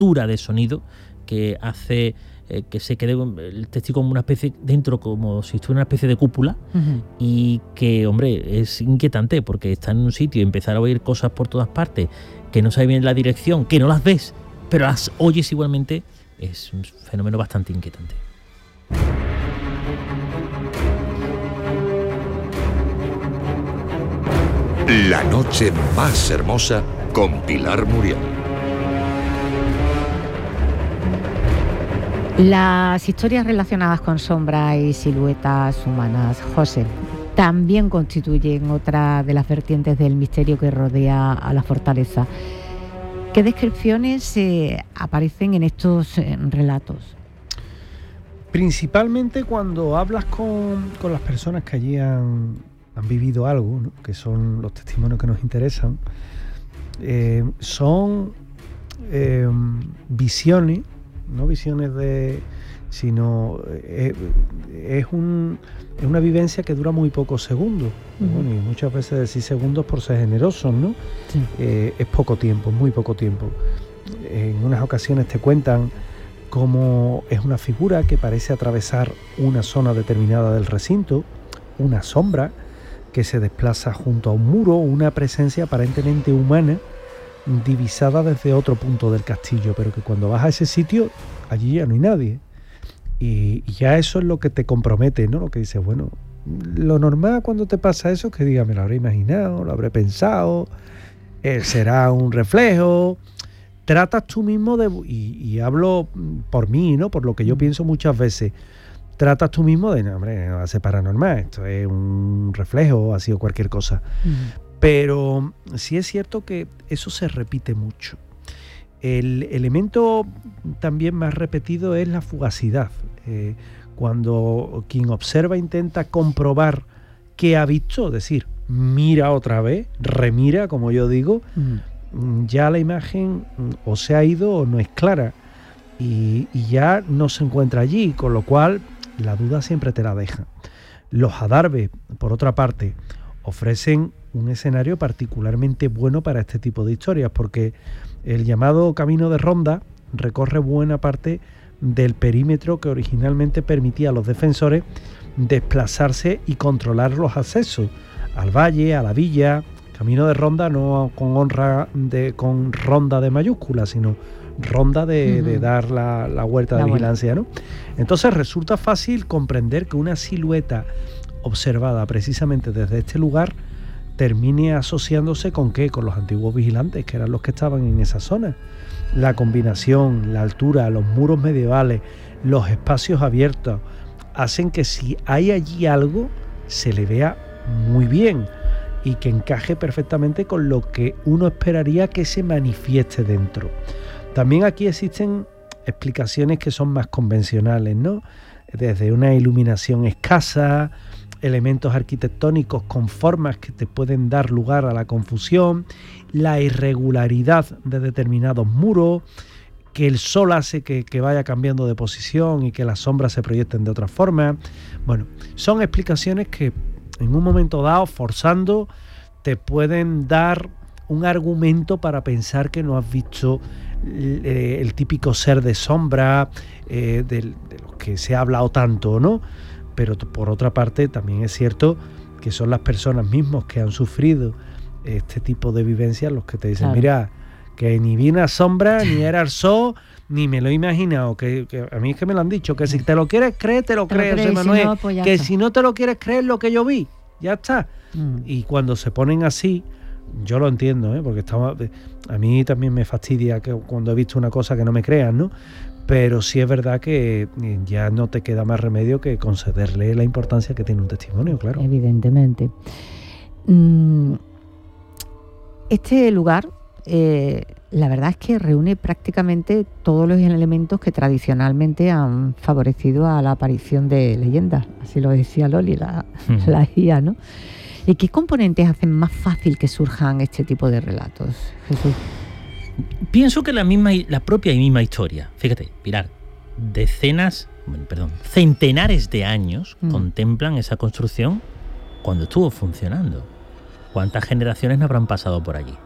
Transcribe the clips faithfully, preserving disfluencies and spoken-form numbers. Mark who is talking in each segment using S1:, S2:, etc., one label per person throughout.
S1: textura de sonido que hace eh, que se quede el testigo como una especie dentro, como si estuviera una especie de cúpula, uh-huh. y que, hombre, es inquietante porque está en un sitio y empezar a oír cosas por todas partes que no sabes bien la dirección, que no las ves, pero las oyes igualmente, es un fenómeno bastante inquietante.
S2: La noche más hermosa con Pilar Muriel.
S3: Las historias relacionadas con sombras y siluetas humanas, José, también constituyen otra de las vertientes del misterio que rodea a la fortaleza. ¿Qué descripciones eh, aparecen en estos eh, relatos?
S4: Principalmente cuando hablas con, con las personas que allí han, han vivido algo, ¿no? Que son los testimonios que nos interesan, eh, son eh, visiones, no visiones de, sino eh, es, un, es una vivencia que dura muy pocos segundos, uh-huh. bueno, y muchas veces decir segundos por ser generosos, ¿no? Sí. Eh, es poco tiempo, muy poco tiempo. En unas ocasiones te cuentan cómo es una figura que parece atravesar una zona determinada del recinto, una sombra que se desplaza junto a un muro, una presencia aparentemente humana divisada desde otro punto del castillo, pero que cuando vas a ese sitio, allí ya no hay nadie. Y, y ya eso es lo que te compromete, ¿no? Lo que dices, bueno, lo normal cuando te pasa eso es que digas, me lo habré imaginado, lo habré pensado, eh, será un reflejo. Tratas tú mismo de, y, y hablo por mí, ¿no? Por lo que yo pienso muchas veces, tratas tú mismo de, no, hombre, no va a ser paranormal, esto es un reflejo, ha sido cualquier cosa. Uh-huh. Pero sí es cierto que eso se repite mucho. El elemento también más repetido es la fugacidad. Eh, cuando quien observa intenta comprobar qué ha visto, es decir, mira otra vez, remira, como yo digo, uh-huh. ya la imagen o se ha ido o no es clara y, y ya no se encuentra allí, con lo cual la duda siempre te la deja. Los adarves, por otra parte, ofrecen un escenario particularmente bueno para este tipo de historias, porque el llamado camino de ronda recorre buena parte del perímetro que originalmente permitía a los defensores desplazarse y controlar los accesos al valle, a la villa. Camino de ronda no con honra de, con ronda de mayúscula, sino ronda de, uh-huh. de dar la, la vuelta la de vigilancia, ¿no? Entonces resulta fácil comprender que una silueta observada precisamente desde este lugar termine asociándose con qué, con los antiguos vigilantes, que eran los que estaban en esa zona. La combinación, la altura, los muros medievales, los espacios abiertos, hacen que si hay allí algo, se le vea muy bien y que encaje perfectamente con lo que uno esperaría que se manifieste dentro. También aquí existen explicaciones que son más convencionales, ¿no? Desde una iluminación escasa, elementos arquitectónicos con formas que te pueden dar lugar a la confusión, la irregularidad de determinados muros, que el sol hace que, que vaya cambiando de posición y que las sombras se proyecten de otra forma. Bueno, son explicaciones que en un momento dado, forzando, te pueden dar un argumento para pensar que no has visto el, el típico ser de sombra eh, de, de los que se ha hablado tanto, ¿no? Pero por otra parte también es cierto que son las personas mismas que han sufrido este tipo de vivencias los que te dicen, claro, mira, que ni vi una sombra, ni era el sol, ni me lo he imaginado, que, que a mí es que me lo han dicho, que si te lo quieres creer, te lo te crees, lo crees, Manuel, si no, pues que está. Si no te lo quieres creer, lo que yo vi, ya está. Mm. Y cuando se ponen así, yo lo entiendo, ¿eh? Porque estamos, a mí también me fastidia que cuando he visto una cosa que no me crean, ¿no? Pero sí es verdad que ya no te queda más remedio que concederle la importancia que tiene un testimonio, claro.
S3: Evidentemente. Este lugar, eh, la verdad es que reúne prácticamente todos los elementos que tradicionalmente han favorecido a la aparición de leyendas. Así lo decía Loli, la, mm. la guía, ¿no? ¿Y qué componentes hacen más fácil que surjan este tipo de relatos, Jesús?
S1: Pienso que la misma, la propia y misma historia. Fíjate, Pilar, decenas, bueno, perdón, centenares de años mm. contemplan esa construcción cuando estuvo funcionando. ¿Cuántas generaciones no habrán pasado por allí?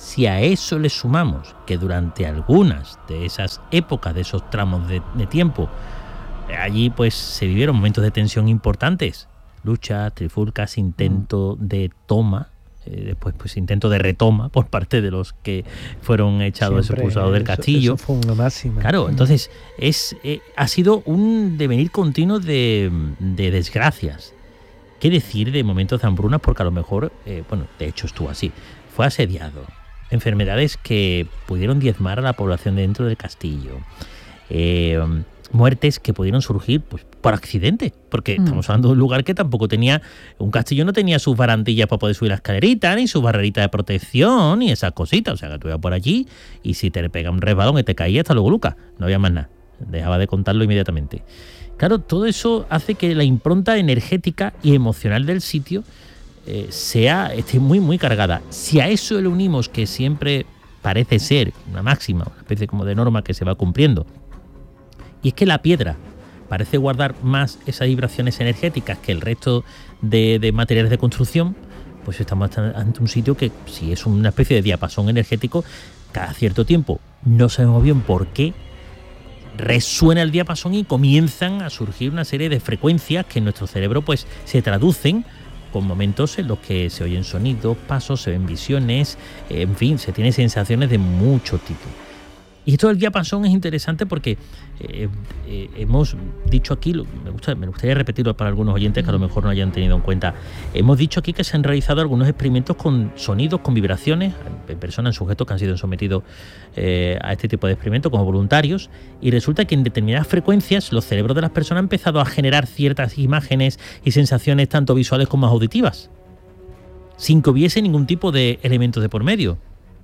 S1: Si a eso le sumamos que durante algunas de esas épocas, de esos tramos de, de tiempo, allí pues se vivieron momentos de tensión importantes, luchas, trifulcas, intento de toma, eh, después pues intento de retoma por parte de los que fueron echados,
S4: Siempre,
S1: expulsados del
S4: eso,
S1: castillo.
S4: Eso fue una máxima.
S1: Claro, entonces es eh, ha sido un devenir continuo de, de desgracias. ¿Qué decir de momentos de hambrunas? Porque a lo mejor, eh, bueno, de hecho estuvo así, fue asediado. Enfermedades que pudieron diezmar a la población dentro del castillo. Eh, muertes que pudieron surgir pues, por accidente, porque mm. estamos hablando de un lugar que tampoco tenía, un castillo no tenía sus barandillas para poder subir la escalerita, ni sus barreritas de protección, ni esas cositas. O sea, que tú ibas por allí y si te pega un resbalón y te caía, hasta luego, Lucas, no había más nada. Dejaba de contarlo inmediatamente. Claro, todo eso hace que la impronta energética y emocional del sitio eh, sea, esté muy, muy cargada. Si a eso le unimos que siempre parece ser una máxima, una especie como de norma que se va cumpliendo, y es que la piedra parece guardar más esas vibraciones energéticas que el resto de, de materiales de construcción, pues estamos ante un sitio que si es una especie de diapasón energético, cada cierto tiempo, no sabemos bien por qué, resuena el diapasón y comienzan a surgir una serie de frecuencias que en nuestro cerebro pues se traducen con momentos en los que se oyen sonidos, pasos, se ven visiones, en fin, se tienen sensaciones de mucho tipo. Y esto del diapasón es interesante porque eh, eh, hemos dicho aquí, me, gusta, me gustaría repetirlo para algunos oyentes que a lo mejor no hayan tenido en cuenta, hemos dicho aquí que se han realizado algunos experimentos con sonidos, con vibraciones, en personas, en sujetos que han sido sometidos eh, a este tipo de experimentos como voluntarios, y resulta que en determinadas frecuencias los cerebros de las personas han empezado a generar ciertas imágenes y sensaciones tanto visuales como auditivas, sin que hubiese ningún tipo de elementos de por medio.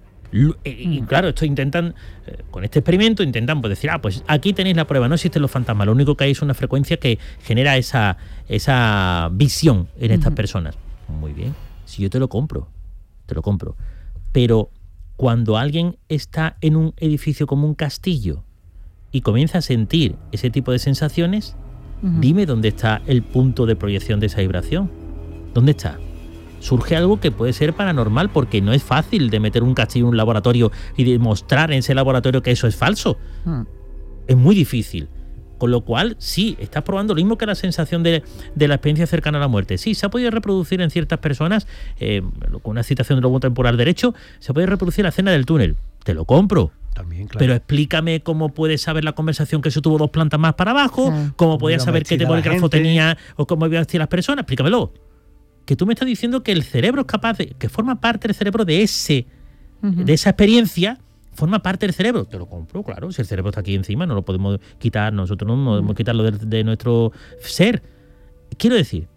S1: Y claro, esto intentan, eh, con este experimento, intentan pues decir, ah, pues aquí tenéis la prueba, no existen los fantasmas, lo único que hay es una frecuencia que genera esa, esa visión en estas uh-huh. personas. Muy bien, si yo te lo compro, te lo compro. Pero cuando alguien está en un edificio como un castillo y comienza a sentir ese tipo de sensaciones, uh-huh. dime dónde está el punto de proyección de esa vibración. ¿Dónde está? Surge algo que puede ser paranormal porque no es fácil de meter un castillo en un laboratorio y demostrar en ese laboratorio que eso es falso. Hmm. Es muy difícil. Con lo cual, sí, estás probando lo mismo que la sensación de, de la experiencia cercana a la muerte. Sí, se ha podido reproducir en ciertas personas, eh, con una citación de lobo temporal derecho, se puede reproducir la escena del túnel. Te lo compro.
S4: También, claro.
S1: Pero explícame cómo puedes saber la conversación que se tuvo dos plantas más para abajo, sí. cómo podías saber qué bolígrafo tenía o cómo iban a vestir las personas. Explícamelo. Que tú me estás diciendo que el cerebro es capaz de, que forma parte del cerebro de ese, uh-huh. de esa experiencia, forma parte del cerebro. Te lo compro, claro, si el cerebro está aquí encima, no lo podemos quitar, nosotros no podemos quitarlo de, de nuestro ser. Quiero decir,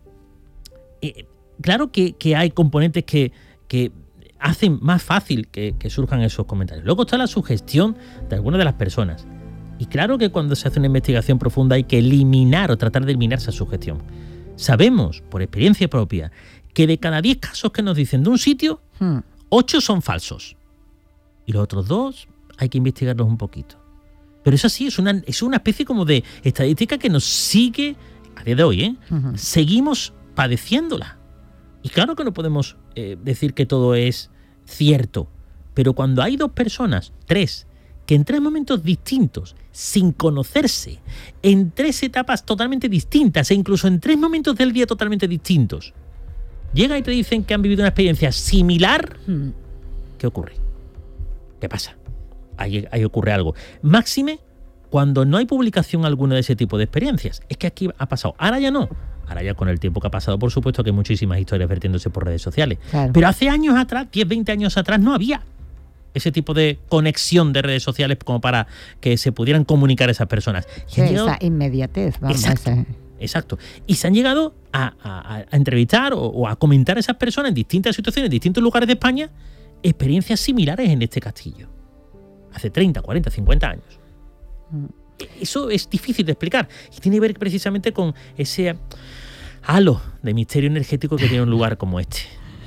S1: eh, claro que, que hay componentes que, que hacen más fácil que, que surjan esos comentarios. Luego está la sugestión de algunas de las personas. Y claro que cuando se hace una investigación profunda hay que eliminar o tratar de eliminar esa sugestión. Sabemos, por experiencia propia, que de cada diez casos que nos dicen de un sitio, hmm. ocho son falsos. Y los otros dos hay que investigarlos un poquito. Pero eso sí, es una, es una especie como de estadística que nos sigue a día de hoy, ¿eh? Uh-huh. Seguimos padeciéndola. Y claro que no podemos eh, decir que todo es cierto. Pero cuando hay dos personas, tres, que en tres momentos distintos, sin conocerse, en tres etapas totalmente distintas e incluso en tres momentos del día totalmente distintos, llegan y te dicen que han vivido una experiencia similar, ¿qué ocurre? ¿Qué pasa? Ahí, ahí ocurre algo. Máxime cuando no hay publicación alguna de ese tipo de experiencias. Es que aquí ha pasado. Ahora ya no. Ahora ya con el tiempo que ha pasado, por supuesto que hay muchísimas historias vertiéndose por redes sociales. Claro. Pero hace años atrás, diez, veinte años atrás, no había ese tipo de conexión de redes sociales como para que se pudieran comunicar esas personas.
S3: Sí, llegado... esa inmediatez. Vamos
S1: exacto,
S3: a
S1: exacto. Y se han llegado a, a, a entrevistar o, o a comentar a esas personas en distintas situaciones, en distintos lugares de España, experiencias similares en este castillo. Hace treinta, cuarenta, cincuenta años. Mm. Eso es difícil de explicar. Y tiene que ver precisamente con ese halo de misterio energético que tiene un lugar como este.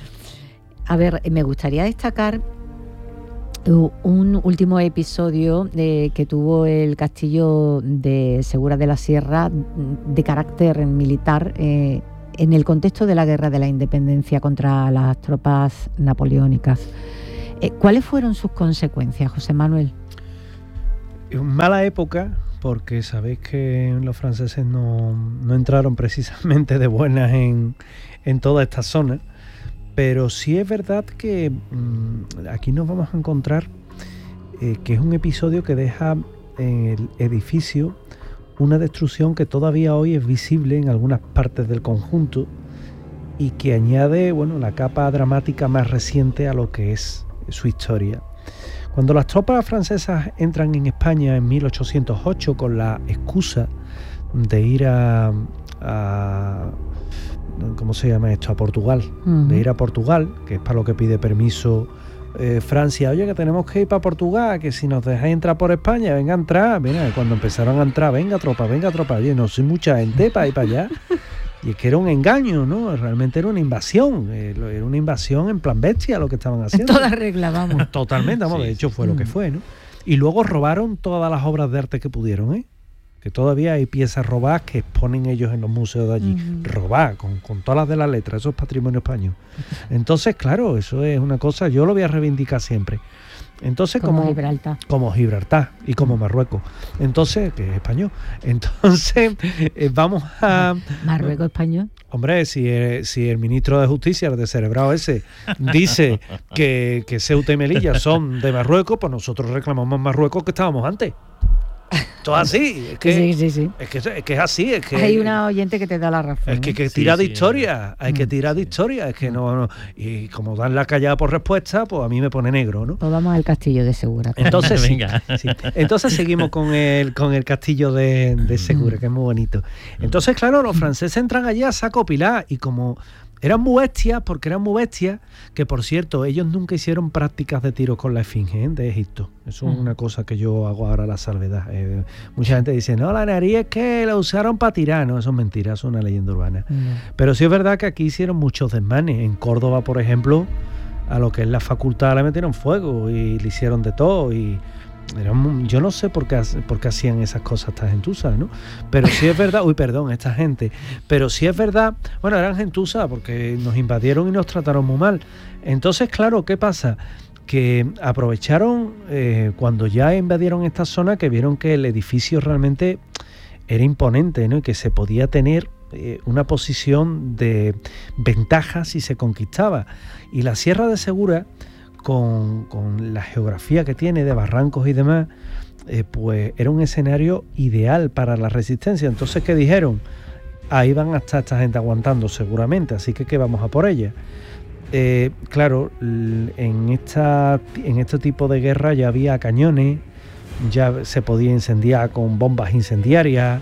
S3: A ver, me gustaría destacar un último episodio de, que tuvo el castillo de Segura de la Sierra de carácter militar eh, en el contexto de la Guerra de la Independencia contra las tropas napoleónicas. Eh, ¿Cuáles fueron sus consecuencias, José Manuel?
S4: Mala época, porque sabéis que los franceses no, no entraron precisamente de buenas en, en toda esta zona, pero sí es verdad que mmm, aquí nos vamos a encontrar eh, que es un episodio que deja en el edificio una destrucción que todavía hoy es visible en algunas partes del conjunto y que añade, bueno, la capa dramática más reciente a lo que es su historia. Cuando las tropas francesas entran en España en mil ochocientos ocho con la excusa de ir a, a ¿cómo se llama esto? A Portugal, uh-huh. de ir a Portugal, que es para lo que pide permiso eh, Francia. Oye, que tenemos que ir para Portugal, que si nos dejáis entrar por España, venga a entrar. Mira, cuando empezaron a entrar, venga tropa, venga tropa. Oye, no soy mucha gente para ir para allá. Y es que era un engaño, ¿no? Realmente era una invasión, eh, era una invasión en plan bestia lo que estaban haciendo.
S3: En toda regla, vamos.
S4: Totalmente, vamos, sí, de hecho fue mm. lo que fue, ¿no? Y luego robaron todas las obras de arte que pudieron, ¿eh? Que todavía hay piezas robadas que exponen ellos en los museos de allí. Mm. Robadas, con, con todas las de las letras, eso es patrimonio español. Entonces, claro, eso es una cosa, yo lo voy a reivindicar siempre. Entonces,
S3: como,
S4: como
S3: Gibraltar.
S4: Como Gibraltar y como Marruecos. Entonces, que es español. Entonces, eh, vamos a...
S3: Marruecos español.
S4: Hombre, si el, si el ministro de Justicia, el descerebrado ese, dice que, que Ceuta y Melilla son de Marruecos, pues nosotros reclamamos Marruecos que estábamos antes. Todo así, es que, sí, sí, sí. Es, que, es que es así. Es que,
S3: hay una oyente que te da la razón.
S4: Es que, que tira sí, de sí, historia, sí. hay que tirar de historia, es que no, no. Y como dan la callada por respuesta, pues a mí me pone negro, ¿no?
S3: Pues vamos al Castillo de Segura.
S4: Entonces, sí, sí. Entonces seguimos con el, con el Castillo de, de Segura, que es muy bonito. Entonces, claro, los franceses entran allí a saco pilar y como... Eran muy bestias, porque eran muy bestias, que por cierto, ellos nunca hicieron prácticas de tiros con la esfinge, ¿eh? De Egipto. Eso es una cosa que yo hago ahora la salvedad. Eh, mucha gente dice, no, la nariz es que la usaron para tirar. No, eso es mentira, eso es una leyenda urbana. No. Pero sí es verdad que aquí hicieron muchos desmanes. En Córdoba, por ejemplo, a lo que es la facultad le metieron fuego y le hicieron de todo y... Eran, yo no sé por qué, por qué hacían esas cosas estas gentuzas, ¿no? Pero sí es verdad, uy, perdón, esta gente, pero sí es verdad, bueno, eran gentuzas porque nos invadieron y nos trataron muy mal. Entonces, claro, ¿qué pasa? Que aprovecharon eh, cuando ya invadieron esta zona, que vieron que el edificio realmente era imponente, ¿no? Y que se podía tener eh, una posición de ventaja si se conquistaba. Y la Sierra de Segura, Con, con la geografía que tiene de barrancos y demás, eh, pues era un escenario ideal para la resistencia. Entonces, ¿qué dijeron? Ahí van a estar esta gente aguantando seguramente, así que, que vamos a por ella. Eh, claro, en, esta, en este tipo de guerra ya había cañones, ya se podía incendiar con bombas incendiarias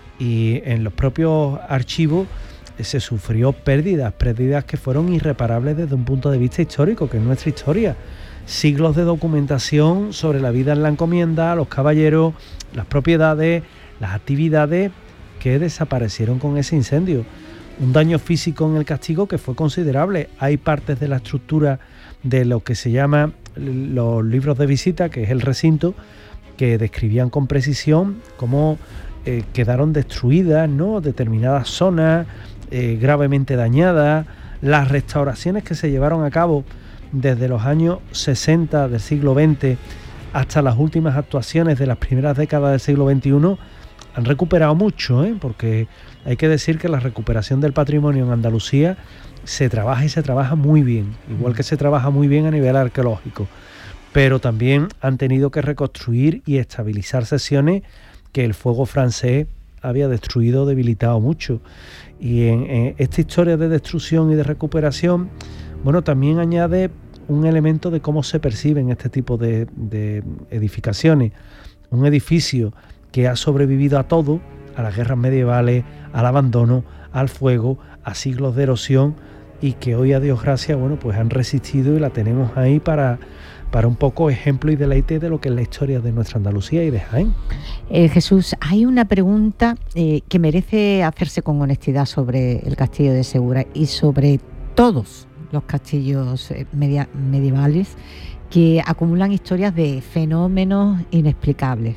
S4: y en los propios archivos se sufrió pérdidas, pérdidas que fueron irreparables desde un punto de vista histórico, que es nuestra historia. Siglos de documentación sobre la vida en la encomienda, los caballeros, las propiedades, las actividades que desaparecieron con ese incendio. Un daño físico en el castigo que fue considerable. Hay partes de la estructura de lo que se llama los libros de visita, que es el recinto, que describían con precisión cómo eh, quedaron destruidas, ¿no?, determinadas zonas, Eh, gravemente dañadas, las restauraciones que se llevaron a cabo desde los años sesenta del siglo veinte hasta las últimas actuaciones de las primeras décadas del siglo veintiuno han recuperado mucho, ¿eh? Porque hay que decir que la recuperación del patrimonio en Andalucía se trabaja y se trabaja muy bien, igual que se trabaja muy bien a nivel arqueológico, pero también han tenido que reconstruir y estabilizar secciones que el fuego francés había destruido, debilitado mucho. Y en, en esta historia de destrucción y de recuperación, bueno, también añade un elemento de cómo se perciben este tipo de, de edificaciones. Un edificio que ha sobrevivido a todo, a las guerras medievales, al abandono, al fuego, a siglos de erosión, y que hoy, a Dios gracias, bueno, pues han resistido y la tenemos ahí para... para un poco ejemplo y deleite de lo que es la historia de nuestra Andalucía y de Jaén.
S3: Eh, Jesús, hay una pregunta eh, que merece hacerse con honestidad sobre el Castillo de Segura y sobre todos los castillos eh, media, medievales que acumulan historias de fenómenos inexplicables.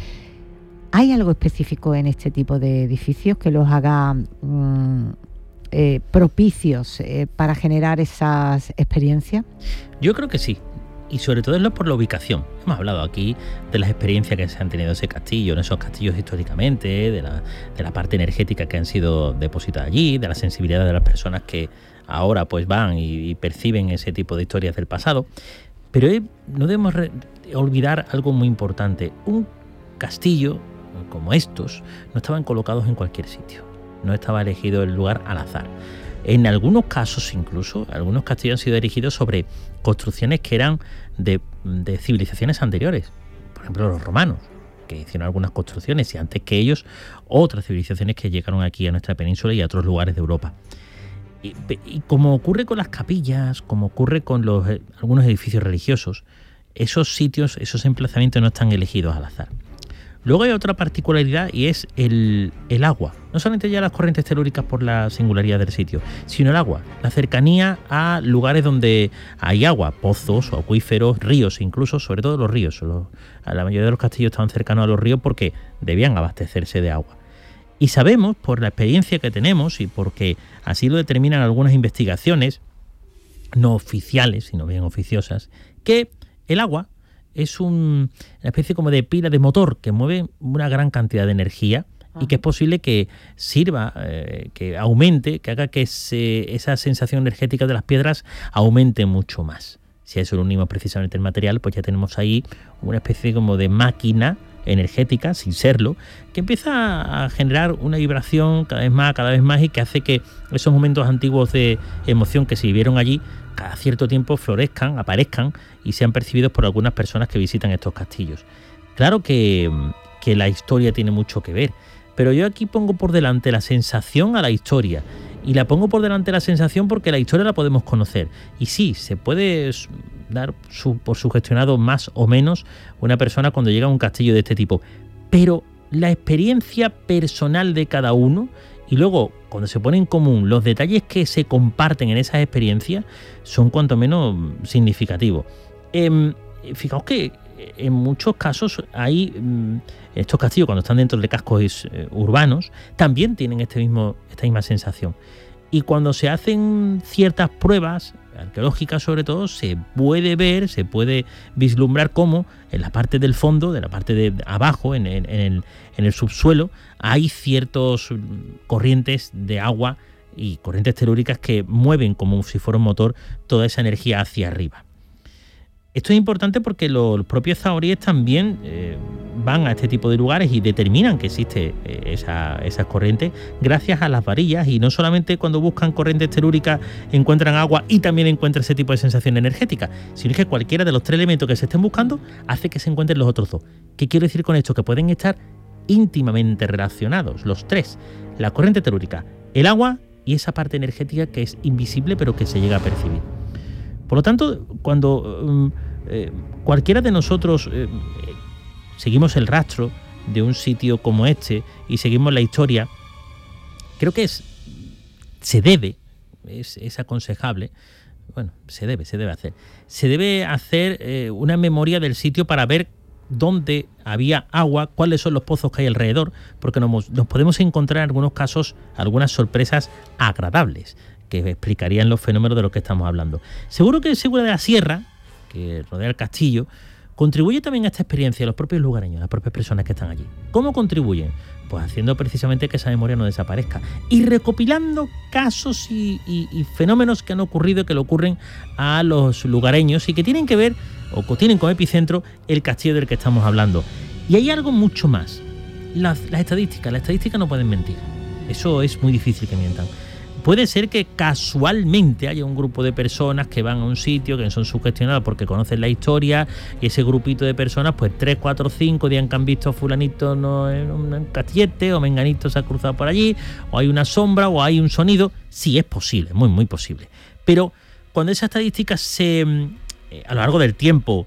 S3: ¿Hay algo específico en este tipo de edificios que los haga mmm, eh, propicios eh, para generar esas experiencias?
S1: Yo creo que sí. y sobre todo es por la ubicación. Hemos hablado aquí de las experiencias que se han tenido en ese castillo, en esos castillos históricamente, de la, de la parte energética que han sido depositadas allí, de la sensibilidad de las personas que ahora pues van y, y perciben ese tipo de historias del pasado. Pero eh, no debemos re- olvidar algo muy importante. Un castillo como estos no estaban colocados en cualquier sitio, no estaba elegido el lugar al azar. En algunos casos incluso, algunos castillos han sido erigidos sobre construcciones que eran de, de civilizaciones anteriores. Por ejemplo, los romanos, que hicieron algunas construcciones, y antes que ellos, otras civilizaciones que llegaron aquí a nuestra península y a otros lugares de Europa. Y, y como ocurre con las capillas, como ocurre con los, eh, algunos edificios religiosos, esos sitios, esos emplazamientos no están elegidos al azar. Luego hay otra particularidad y es el, el agua. No solamente ya las corrientes telúricas por la singularidad del sitio, sino el agua, la cercanía a lugares donde hay agua, pozos o acuíferos, ríos incluso, sobre todo los ríos. Los, la mayoría de los castillos estaban cercanos a los ríos porque debían abastecerse de agua. Y sabemos, por la experiencia que tenemos y porque así lo determinan algunas investigaciones, no oficiales, sino bien oficiosas, que el agua es un, una especie como de pila de motor que mueve una gran cantidad de energía y que es posible que sirva, eh, que aumente, que haga que se, esa sensación energética de las piedras aumente mucho más. Si a eso lo unimos precisamente el material, pues ya tenemos ahí una especie como de máquina energética, sin serlo, que empieza a generar una vibración cada vez más, cada vez más, y que hace que esos momentos antiguos de emoción que se vivieron allí, cada cierto tiempo florezcan, aparezcan y sean percibidos por algunas personas que visitan estos castillos. Claro que, que la historia tiene mucho que ver, pero yo aquí pongo por delante la sensación a la historia. Y la pongo por delante la sensación porque la historia la podemos conocer. Y sí, se puede dar su, por sugestionado más o menos una persona cuando llega a un castillo de este tipo. Pero la experiencia personal de cada uno y luego cuando se pone en común los detalles que se comparten en esas experiencias son cuanto menos significativos. Eh, fijaos que en muchos casos hay estos castillos cuando están dentro de cascos eh, urbanos también tienen este mismo, esta misma sensación, y cuando se hacen ciertas pruebas arqueológicas sobre todo se puede ver, se puede vislumbrar cómo en la parte del fondo, de la parte de abajo, en, en, en, el, en el subsuelo hay ciertos corrientes de agua y corrientes telúricas que mueven como si fuera un motor toda esa energía hacia arriba. Esto es importante porque los propios zahoríes también eh, van a este tipo de lugares y determinan que existe eh, esa, esas corrientes gracias a las varillas, y no solamente cuando buscan corrientes telúricas encuentran agua y también encuentran ese tipo de sensación energética, sino que cualquiera de los tres elementos que se estén buscando hace que se encuentren los otros dos. ¿Qué quiero decir con esto? Que pueden estar íntimamente relacionados los tres: la corriente telúrica, el agua y esa parte energética que es invisible pero que se llega a percibir. Por lo tanto, cuando eh, cualquiera de nosotros eh, seguimos el rastro de un sitio como este y seguimos la historia, creo que es, se debe, es, es aconsejable, bueno, se debe, se debe hacer, se debe hacer eh, una memoria del sitio para ver dónde había agua, cuáles son los pozos que hay alrededor, porque nos, nos podemos encontrar en algunos casos algunas sorpresas agradables que explicarían los fenómenos de los que estamos hablando. Seguro que el Segura de la Sierra, que rodea el castillo, contribuye también a esta experiencia, los propios lugareños, las propias personas que están allí. ¿Cómo contribuyen? Pues haciendo precisamente que esa memoria no desaparezca y recopilando casos y, y, y fenómenos que han ocurrido, que le ocurren a los lugareños y que tienen que ver, o que tienen como epicentro, el castillo del que estamos hablando. Y hay algo mucho más. Las, las estadísticas, las estadísticas no pueden mentir. Eso es muy difícil que mientan. Puede ser que casualmente haya un grupo de personas que van a un sitio, que son sugestionados porque conocen la historia, y ese grupito de personas, pues tres, cuatro, cinco días que han visto a fulanito no, en un castillete, o menganito se ha cruzado por allí, o hay una sombra, o hay un sonido. Sí, es posible, muy, muy posible. Pero cuando esa estadística se, a lo largo del tiempo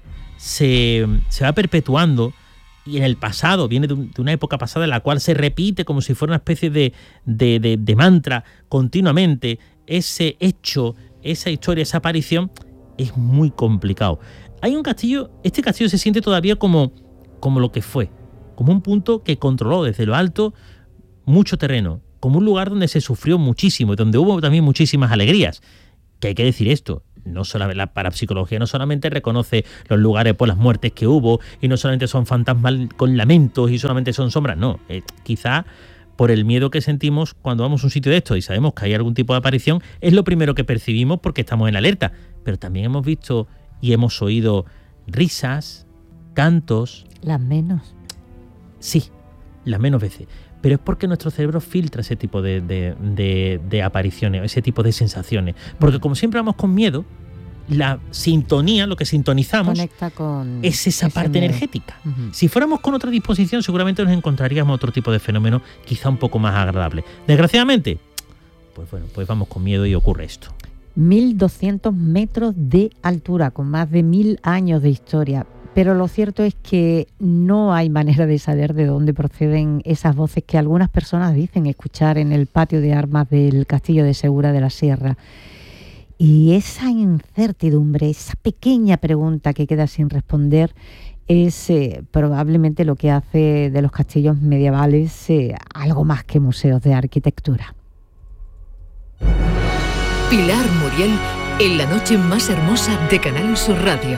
S1: se, se va perpetuando, y en el pasado, viene de, un, de una época pasada en la cual se repite como si fuera una especie de, de, de, de mantra continuamente, ese hecho, esa historia, esa aparición, es muy complicado. Hay un castillo, este castillo se siente todavía como, como lo que fue, como un punto que controló desde lo alto mucho terreno, como un lugar donde se sufrió muchísimo y donde hubo también muchísimas alegrías. Que hay que decir esto, no solamente la parapsicología no solamente reconoce los lugares por las muertes que hubo y no solamente son fantasmas con lamentos y solamente son sombras, no, eh, quizá por el miedo que sentimos cuando vamos a un sitio de esto y sabemos que hay algún tipo de aparición, es lo primero que percibimos porque estamos en alerta, pero también hemos visto y hemos oído risas, cantos.
S3: Las menos.
S1: Sí, las menos veces. Pero es porque nuestro cerebro filtra ese tipo de, de, de, de apariciones, ese tipo de sensaciones. Porque como siempre vamos con miedo, la sintonía, lo que sintonizamos,
S3: conecta con
S1: es esa parte
S3: miedo.
S1: energética.
S3: Uh-huh.
S1: Si fuéramos con otra disposición, seguramente nos encontraríamos otro tipo de fenómeno quizá un poco más agradable. Desgraciadamente, pues bueno, pues vamos con miedo y ocurre esto.
S3: mil doscientos metros de altura, con más de mil años de historia. Pero lo cierto es que no hay manera de saber de dónde proceden esas voces que algunas personas dicen escuchar en el patio de armas del Castillo de Segura de la Sierra. Y esa incertidumbre, esa pequeña pregunta que queda sin responder, es eh, probablemente lo que hace de los castillos medievales eh, algo más que museos de arquitectura.
S5: Pilar Muriel en la noche más hermosa de Canal Sur Radio.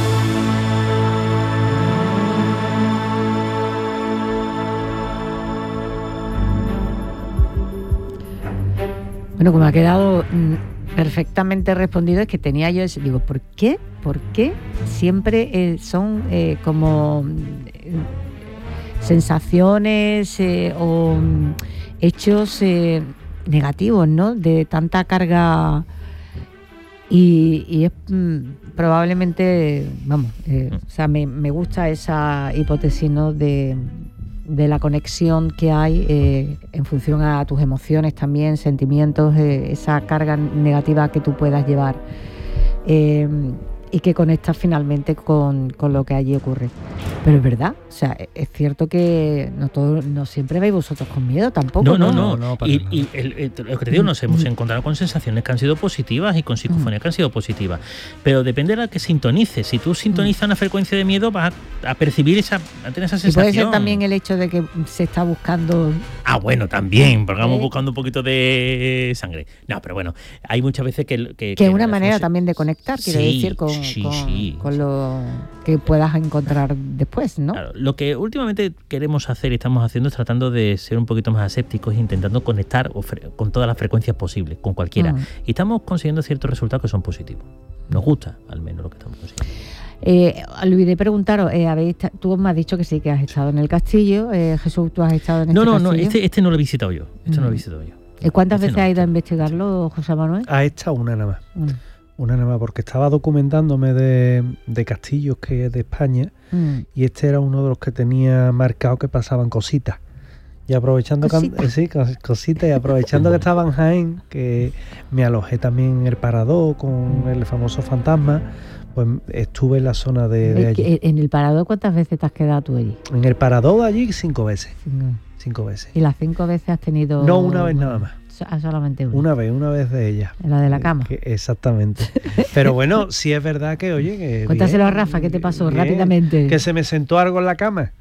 S3: Bueno, como ha quedado mm, perfectamente respondido, es que tenía yo ese, digo, ¿por qué? ¿Por qué siempre eh, son eh, como eh, sensaciones eh, o mm, hechos eh, negativos, ¿no? De tanta carga y, y es mm, probablemente, vamos, eh, o sea, me, me gusta esa hipótesis, ¿no? De de la conexión que hay eh, en función a tus emociones también, sentimientos, eh, esa carga negativa que tú puedas llevar eh, y que conectas finalmente con, con lo que allí ocurre. Pero es verdad, o sea, es cierto que no todo, no siempre veis vosotros con miedo tampoco.
S1: No, no,
S3: no.
S1: no. no, no y y el, el, lo que te digo, nos hemos encontrado con sensaciones que han sido positivas y con psicofonías que han sido positivas. Pero depende de la que sintonices. Si tú sintonizas una frecuencia de miedo, vas a, a percibir esa, a tener esa sensación.
S3: Y puede ser también el hecho de que se está buscando.
S1: Ah, bueno, también, porque vamos ¿Eh? buscando un poquito de sangre. No, pero bueno, hay muchas veces que. Que,
S3: que es una manera función... también de conectar, quiero
S1: sí,
S3: decir, con,
S1: sí,
S3: con,
S1: sí.
S3: con lo que puedas encontrar después, ¿no?
S1: Claro, lo que últimamente queremos hacer y estamos haciendo es tratando de ser un poquito más asépticos, intentando conectar con todas las frecuencias posibles, con cualquiera. Mm. Y estamos consiguiendo ciertos resultados que son positivos. Nos gusta, al menos, lo que estamos consiguiendo.
S3: Eh, olvidé preguntaros, eh, ¿habéis tú me has dicho que sí, que has estado en el castillo. Eh, Jesús, ¿tú has estado en este
S1: no, no,
S3: castillo?
S1: No, este, este no lo he visitado yo. Este mm. no lo he visitado yo.
S3: ¿Cuántas
S1: este
S3: veces
S1: no,
S3: has ido
S1: este.
S3: a investigarlo, José Manuel?
S4: A esta una nada más.
S3: Mm.
S4: Una nada más, porque estaba documentándome de, de castillos que de España mm. y este era uno de los que tenía marcado que pasaban cositas. Y aprovechando
S3: Cosita.
S4: que, sí, cositas, y aprovechando que estaba en Jaén, que me alojé también en el Parador con el famoso fantasma, pues estuve en la zona de, de allí.
S3: ¿En el Parador cuántas veces te has quedado tú allí?
S4: En el Parador allí cinco veces.
S3: No.
S4: Cinco veces.
S3: ¿Y las cinco veces has tenido...?
S4: No, una vez nada más.
S3: Ah, solamente una.
S4: Una vez, una vez de ella.
S3: La de la cama.
S4: Que, exactamente. Pero bueno, sí es verdad que, oye, que...
S3: Cuéntaselo bien, a Rafa, ¿qué te pasó? Bien, rápidamente.
S4: Que se me sentó algo en la cama.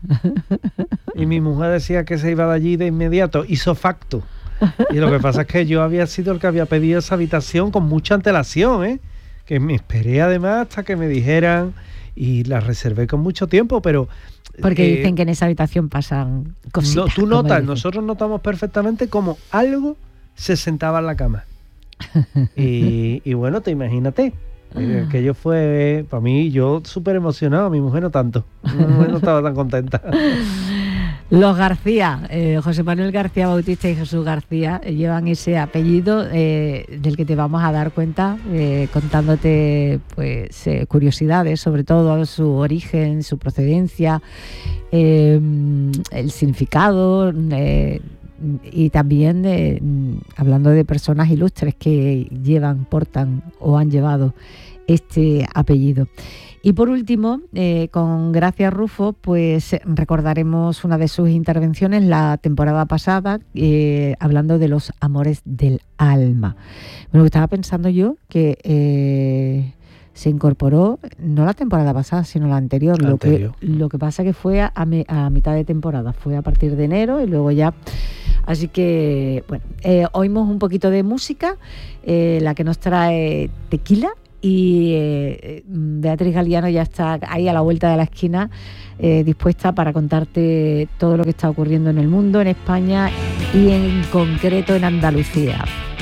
S4: Y mi mujer decía que se iba de allí de inmediato. Hizo facto. Y lo que pasa es que yo había sido el que había pedido esa habitación con mucha antelación, ¿eh? Que me esperé además hasta que me dijeran y la reservé con mucho tiempo, pero...
S3: Porque
S4: eh,
S3: dicen que en esa habitación pasan cositas.
S4: No, tú notas, nosotros notamos perfectamente como algo se sentaba en la cama. Y, y bueno, te imagínate. Eh, aquello fue, para mí, yo súper emocionado, mi mujer no tanto. Mi mujer no estaba tan contenta.
S3: Los García, eh, José Manuel García Bautista y Jesús García, eh, llevan ese apellido eh, del que te vamos a dar cuenta, eh, contándote pues eh, curiosidades, sobre todo su origen, su procedencia, eh, el significado, eh, y también de, hablando de personas ilustres que llevan, portan o han llevado este apellido. Y por último, eh, con Gracia Rufo, pues recordaremos una de sus intervenciones la temporada pasada, eh, hablando de los amores del alma. Bueno, estaba pensando yo que eh, se incorporó, no la temporada pasada, sino la anterior.
S4: La
S3: lo,
S4: anterior.
S3: Que, lo que pasa que fue a, me, a mitad de temporada, fue a partir de enero y luego ya... Así que, bueno, eh, oímos un poquito de música, eh, la que nos trae Tequila, y eh, Beatriz Galiano ya está ahí a la vuelta de la esquina, eh, dispuesta para contarte todo lo que está ocurriendo en el mundo, en España y en concreto en Andalucía.